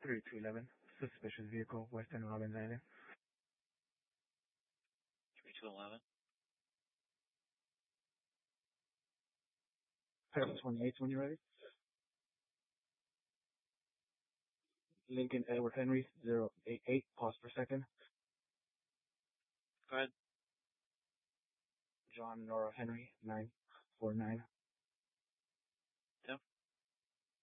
3211. Suspicious vehicle, Western Robbins Island. 3211. Title 28 when you're ready. Lincoln Edward Henry 088. Pause per second. Go ahead. John Nora Henry 949.